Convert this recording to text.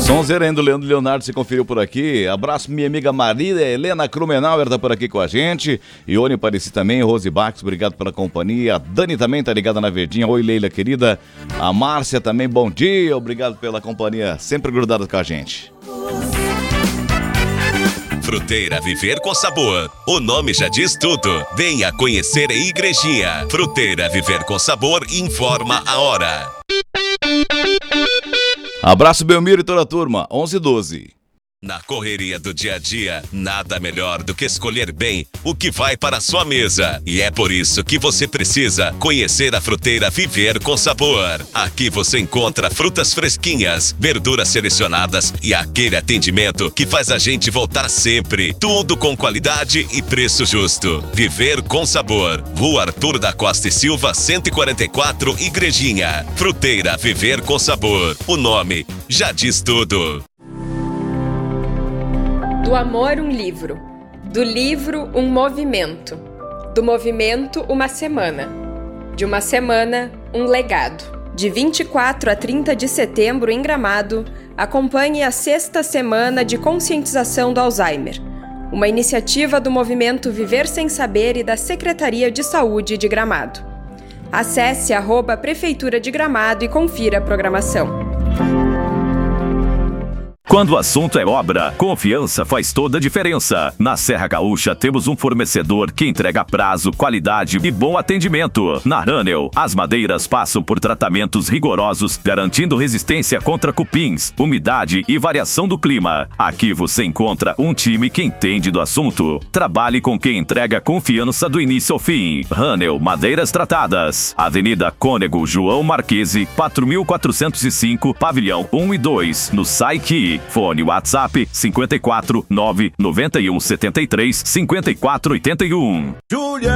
Sonzeira ainda, Leandro Leonardo se conferiu por aqui. Abraço minha amiga Maria Helena Krumenauer, tá por aqui com a gente. Ione Pareci também, Rose Bax, obrigado pela companhia. A Dani também tá ligada na verdinha. Oi, Leila querida. A Márcia também, bom dia, obrigado pela companhia, sempre grudada com a gente. Fruteira Viver com Sabor. O nome já diz tudo. Venha conhecer a Igrejinha. Fruteira Viver com Sabor informa a hora. Abraço, Belmiro e toda a turma, 11h12. Na correria do dia a dia, nada melhor do que escolher bem o que vai para a sua mesa. E é por isso que você precisa conhecer a Fruteira Viver com Sabor. Aqui você encontra frutas fresquinhas, verduras selecionadas e aquele atendimento que faz a gente voltar sempre. Tudo com qualidade e preço justo. Viver com Sabor. Rua Arthur da Costa e Silva, 144, Igrejinha. Fruteira Viver com Sabor. O nome já diz tudo. Do amor, um livro. Do livro, um movimento. Do movimento, uma semana. De uma semana, um legado. De 24 a 30 de setembro, em Gramado, acompanhe a 6ª Semana de Conscientização do Alzheimer. Uma iniciativa do movimento Viver Sem Saber e da Secretaria de Saúde de Gramado. Acesse @Prefeitura de Gramado e confira a programação. Quando o assunto é obra, confiança faz toda a diferença. Na Serra Gaúcha temos um fornecedor que entrega prazo, qualidade e bom atendimento. Na Ranel, as madeiras passam por tratamentos rigorosos, garantindo resistência contra cupins, umidade e variação do clima. Aqui você encontra um time que entende do assunto. Trabalhe com quem entrega confiança do início ao fim. Ranel Madeiras Tratadas. Avenida Cônego João Marquese, 4405, Pavilhão 1 e 2, no Saiqui. Fone WhatsApp 54 991 73 54 81.